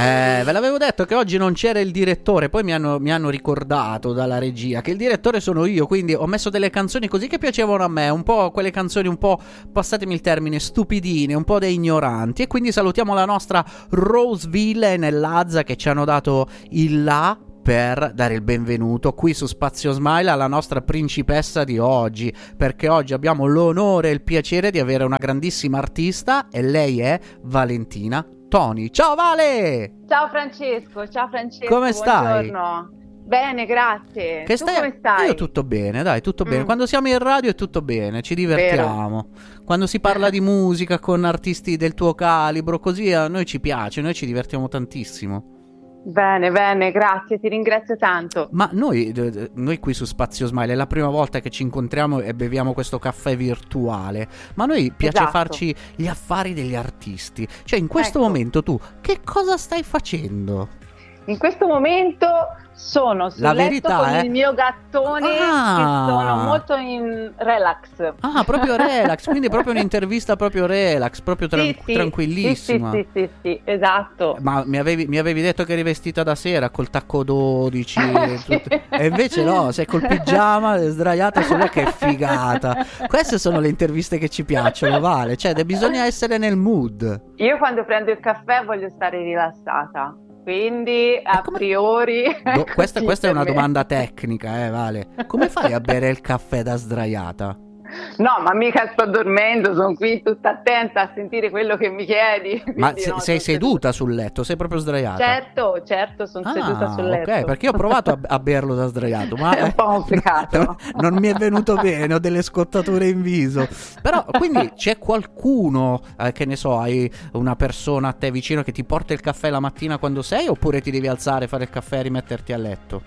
Ve l'avevo detto che oggi non c'era il direttore, poi mi hanno ricordato dalla regia che il direttore sono io, quindi ho messo delle canzoni così che piacevano a me, un po' quelle canzoni un po', passatemi il termine, stupidine, un po' da ignoranti, e quindi salutiamo la nostra Roseville e Nellazza che ci hanno dato il là per dare il benvenuto qui su Spazio Smile alla nostra principessa di oggi, perché oggi abbiamo l'onore e il piacere di avere una grandissima artista e lei è Valentina Toni. Ciao Vale! Ciao Francesco, Come stai? Buongiorno. Bene, grazie. Come stai? Io tutto bene, dai, tutto bene. Quando siamo in radio è tutto bene, ci divertiamo. Vero. Quando si parla di musica con artisti del tuo calibro, così a noi ci piace, noi ci divertiamo tantissimo. Bene, grazie, ti ringrazio tanto. Ma noi qui su Spazio Smile è la prima volta che ci incontriamo e beviamo questo caffè virtuale, ma a noi piace farci gli affari degli artisti. Cioè in questo momento tu che cosa stai facendo? In questo momento sono sul letto con il mio gattone che sono molto in relax. Ah, proprio relax, quindi proprio un'intervista proprio relax, proprio tranquillissima. Sì, esatto. Ma mi avevi detto che eri vestita da sera col tacco 12 e invece no, sei col pigiama sdraiata sulla, che figata. Queste sono le interviste che ci piacciono, Vale, cioè bisogna essere nel mood. Io quando prendo il caffè voglio stare rilassata. Quindi a priori questa è una domanda tecnica, Vale. Come fai a bere il caffè da sdraiata? No, ma mica sto dormendo, sono qui tutta attenta a sentire quello che mi chiedi. Ma sei seduta sul letto? Sei proprio sdraiata? Certo, sono seduta sul letto. Ok, perché io ho provato a berlo da sdraiato, ma è un po' un peccato. Non mi è venuto bene, ho delle scottature in viso. Però, quindi c'è qualcuno, che ne so, hai una persona a te vicino che ti porta il caffè la mattina quando sei, oppure ti devi alzare, fare il caffè e rimetterti a letto?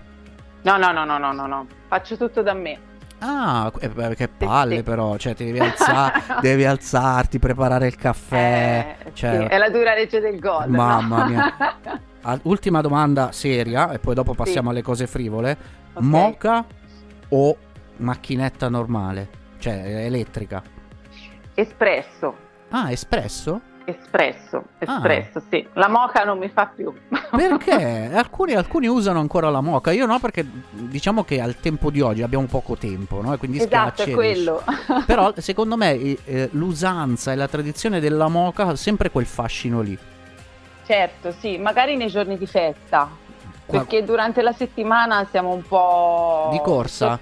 No, faccio tutto da me. Ah, che palle, sì. Però, cioè ti devi alzarti, preparare il caffè. Cioè... Sì, è la dura legge del gol. Mamma mia. Ultima domanda seria e poi dopo passiamo alle cose frivole. Okay. Moka o macchinetta normale? Cioè elettrica? Espresso. Ah, espresso? Espresso, sì. La moka non mi fa più. Perché? Alcuni usano ancora la moka, io no, perché diciamo che al tempo di oggi abbiamo poco tempo, no? E quindi esatto, è quello. Però secondo me l'usanza e la tradizione della moka ha sempre quel fascino lì. Certo, sì, magari nei giorni di festa. Perché durante la settimana siamo un po' di corsa.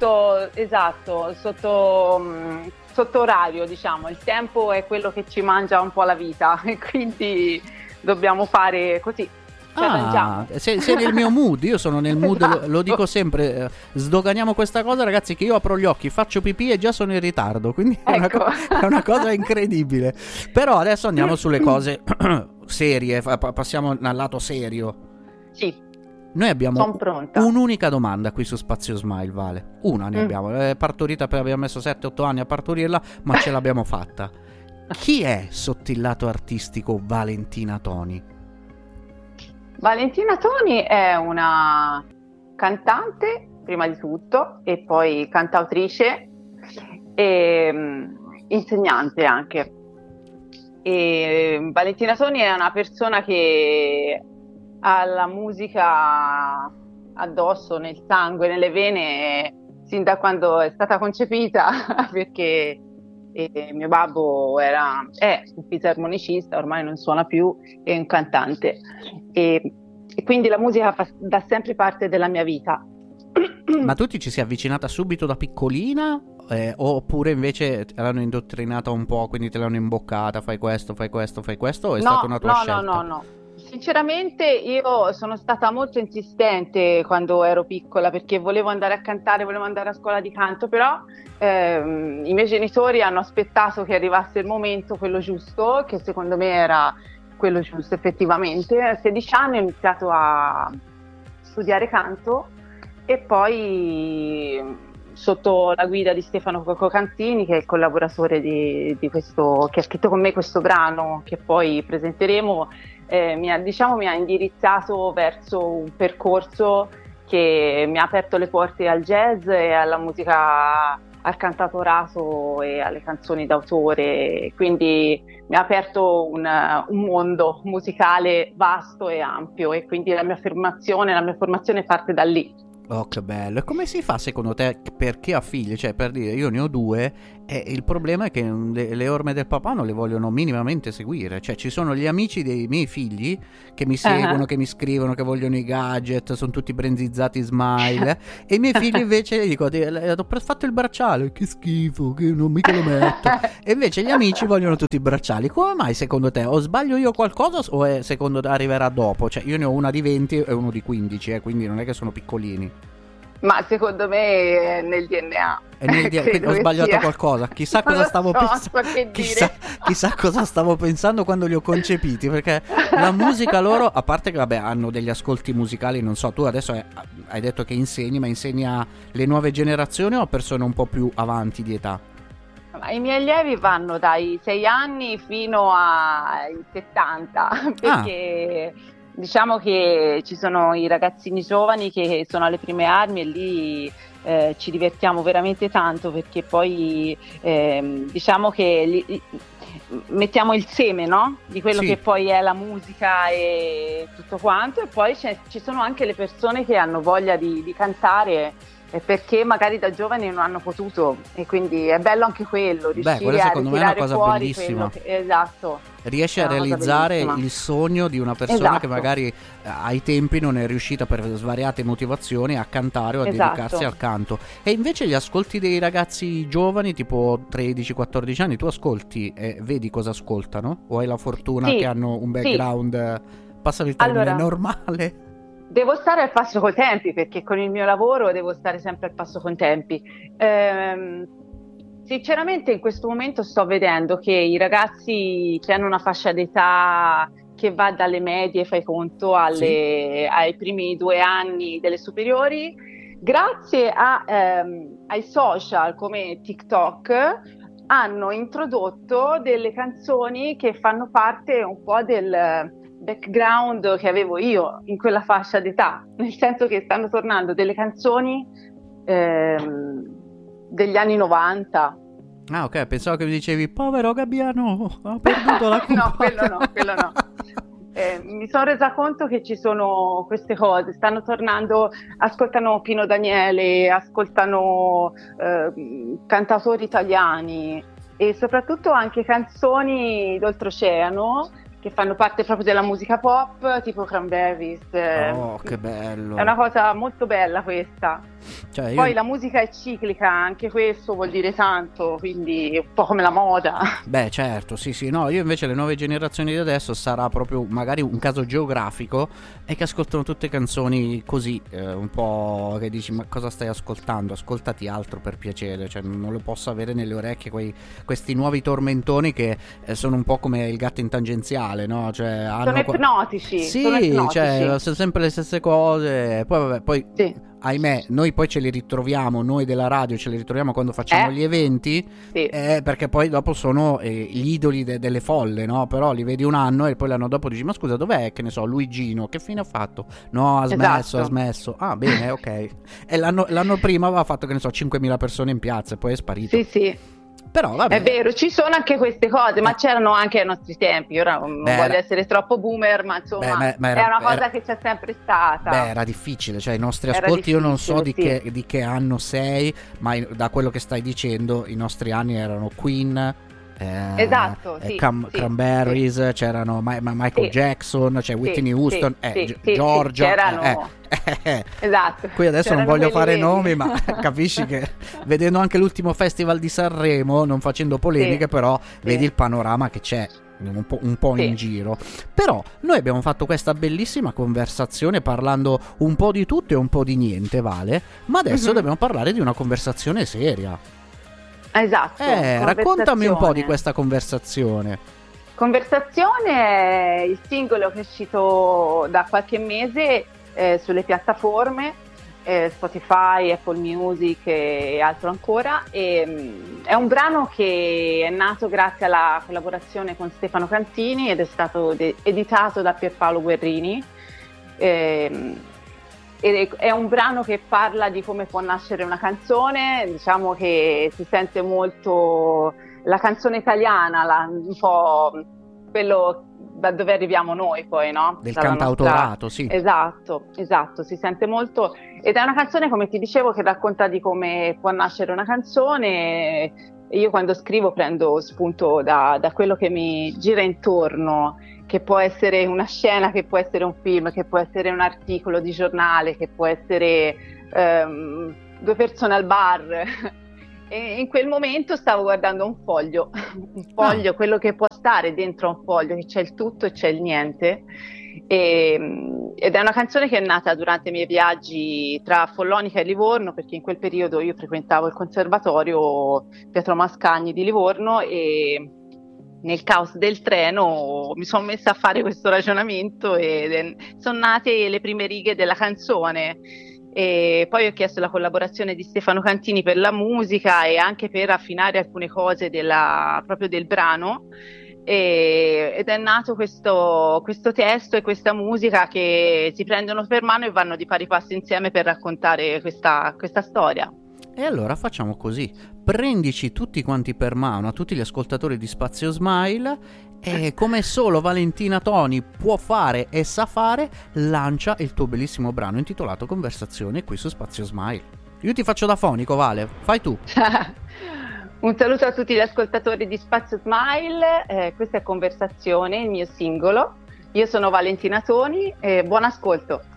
Sotto orario, diciamo, il tempo è quello che ci mangia un po' la vita e quindi dobbiamo fare così. Sei nel mio mood, io sono nel mood, esatto. Lo dico sempre, sdoganiamo questa cosa, ragazzi, che io apro gli occhi, faccio pipì e già sono in ritardo, quindi ecco. è una cosa incredibile. Però adesso andiamo sulle cose serie, passiamo al lato serio. Sì. Noi abbiamo un'unica domanda qui su Spazio Smile, Vale. Una ne abbiamo. Partorita, abbiamo messo 7-8 anni a partorirla, ma ce l'abbiamo fatta. Chi è sotto il lato artistico Valentina Toni? Valentina Toni è una cantante, prima di tutto, e poi cantautrice e insegnante anche. E Valentina Toni è una persona che ha la musica addosso, nel sangue, nelle vene, sin da quando è stata concepita, perché mio babbo è un fisarmonicista, ormai non suona più, è un cantante e quindi la musica fa da sempre parte della mia vita. Ma tu ti ci sei avvicinata subito da piccolina? Oppure invece te l'hanno indottrinata un po', quindi te l'hanno imboccata, fai questo, o è stata una tua scelta? No. Sinceramente io sono stata molto insistente quando ero piccola perché volevo andare a cantare, volevo andare a scuola di canto, però i miei genitori hanno aspettato che arrivasse il momento, quello giusto, che secondo me era quello giusto effettivamente. A 16 anni ho iniziato a studiare canto e poi sotto la guida di Stefano Cococantini, che è il collaboratore di questo, che ha scritto con me questo brano che poi presenteremo, mi ha indirizzato verso un percorso che mi ha aperto le porte al jazz e alla musica al cantautorato e alle canzoni d'autore, quindi mi ha aperto un mondo musicale vasto e ampio, e quindi la mia formazione parte da lì. Oh, che bello. E come si fa secondo te, per chi ha figli? Cioè, per dire, io ne ho due e il problema è che le orme del papà non le vogliono minimamente seguire. Cioè, ci sono gli amici dei miei figli che mi seguono, che mi scrivono, che vogliono i gadget, sono tutti bronzizzati, smile. E i miei figli invece gli dico, ho fatto il bracciale, che schifo, che non mica lo metto. E invece gli amici vogliono tutti i bracciali. Come mai secondo te? O sbaglio io qualcosa o secondo te arriverà dopo? Cioè, io ne ho una di 20 e uno di 15, quindi non è che sono piccolini. Ma secondo me è nel DNA. Ho sbagliato qualcosa. Chissà cosa stavo pensando. Chissà cosa stavo pensando quando li ho concepiti. Perché la musica loro, a parte che vabbè, hanno degli ascolti musicali, non so, tu adesso hai detto che insegni, ma insegni alle nuove generazioni o a persone un po' più avanti di età? I miei allievi vanno dai 6 anni fino ai 70, perché diciamo che ci sono i ragazzini giovani che sono alle prime armi e lì ci divertiamo veramente tanto, perché poi diciamo che mettiamo il seme, no? Di quello che poi è la musica e tutto quanto, e poi ci sono anche le persone che hanno voglia di cantare, perché magari da giovani non hanno potuto, e quindi è bello anche quello, riuscire a secondo me è una cosa bellissima. Esatto. Riesci a realizzare il sogno di una persona che magari ai tempi non è riuscita per svariate motivazioni a cantare o a dedicarsi al canto. E invece gli ascolti dei ragazzi giovani tipo 13-14 anni, tu ascolti e vedi cosa ascoltano? O hai la fortuna che hanno un background, passami il termine, normale? Devo stare al passo coi tempi, perché con il mio lavoro devo stare sempre al passo coi tempi. Sinceramente in questo momento sto vedendo che i ragazzi che hanno una fascia d'età che va dalle medie, fai conto, ai primi 2 anni delle superiori, grazie ai social come TikTok, hanno introdotto delle canzoni che fanno parte un po' del background che avevo io in quella fascia d'età, nel senso che stanno tornando delle canzoni degli anni 90. Ah, ok, pensavo che mi dicevi povero Gabbiano, ha perduto la compagna. No, quello no. Mi sono resa conto che ci sono queste cose, stanno tornando, ascoltano Pino Daniele, ascoltano cantautori italiani e soprattutto anche canzoni d'oltreoceano che fanno parte proprio della musica pop, tipo Cranberries. Oh, che bello! È una cosa molto bella questa. Cioè, Poi la musica è ciclica, anche questo vuol dire tanto, quindi è un po' come la moda. Beh, certo, sì, no, io invece le nuove generazioni di adesso sarà proprio magari un caso geografico, è che ascoltano tutte canzoni così, un po' che dici, ma cosa stai ascoltando? Ascoltati altro per piacere, cioè non lo posso avere nelle orecchie questi nuovi tormentoni che sono un po' come il gatto in tangenziale, no? Cioè, sono ipnotici. Sì, sono ipnotici. Cioè, sono sempre le stesse cose, poi vabbè, poi... Sì. Ahimè, noi poi ce li ritroviamo, noi della radio ce li ritroviamo quando facciamo gli eventi, perché poi dopo sono gli idoli delle folle, no? Però li vedi un anno e poi l'anno dopo dici, ma scusa, dov'è, che ne so, Luigino, che fine ha fatto? No, ha smesso. Ah, bene, ok. E l'anno prima aveva fatto, che ne so, 5.000 persone in piazza e poi è sparito. Sì. Però vabbè. È vero, ci sono anche queste cose, ma c'erano anche ai nostri tempi. Ora non voglio essere troppo boomer, ma insomma è una cosa che c'è sempre stata. Beh, era difficile, cioè i nostri ascolti, io non so di che anno sei, ma da quello che stai dicendo i nostri anni erano Queen, esatto, Cranberries, c'erano Michael Jackson, c'è Whitney Houston, Georgia, c'erano. Esatto. Qui adesso non voglio fare nomi, ma capisci che vedendo anche l'ultimo festival di Sanremo, non facendo polemiche, però vedi il panorama che c'è un po' in giro. Però noi abbiamo fatto questa bellissima conversazione parlando un po' di tutto e un po' di niente, Vale, ma adesso dobbiamo parlare di una conversazione seria. Esatto. Raccontami un po' di questa conversazione. Conversazione è il singolo che è uscito da qualche mese sulle piattaforme Spotify, Apple Music e altro ancora. È un brano che è nato grazie alla collaborazione con Stefano Cantini ed è stato editato da Pierpaolo Guerrini. è un brano che parla di come può nascere una canzone, diciamo che si sente molto la canzone italiana, un po' quello da dove arriviamo noi poi, no? Del cantautorato, sì. Esatto, si sente molto. Ed è una canzone, come ti dicevo, che racconta di come può nascere una canzone. Io quando scrivo prendo spunto da quello che mi gira intorno, che può essere una scena, che può essere un film, che può essere un articolo di giornale, che può essere due persone al bar. E in quel momento stavo guardando un foglio, quello che può stare dentro un foglio, che c'è il tutto e c'è il niente. Ed è una canzone che è nata durante i miei viaggi tra Follonica e Livorno, perché in quel periodo io frequentavo il conservatorio Pietro Mascagni di Livorno e nel caos del treno mi sono messa a fare questo ragionamento e sono nate le prime righe della canzone. E poi ho chiesto la collaborazione di Stefano Cantini per la musica e anche per affinare alcune cose proprio del brano. Ed è nato questo testo e questa musica che si prendono per mano e vanno di pari passo insieme per raccontare questa storia. E allora facciamo così: prendici tutti quanti per mano, a tutti gli ascoltatori di Spazio Smile, e come solo Valentina Toni può fare e sa fare, lancia il tuo bellissimo brano intitolato Conversazione qui su Spazio Smile. Io ti faccio da fonico, Vale, fai tu. Un saluto a tutti gli ascoltatori di Spazio Smile, questa è Conversazione, il mio singolo. Io sono Valentina Toni e buon ascolto.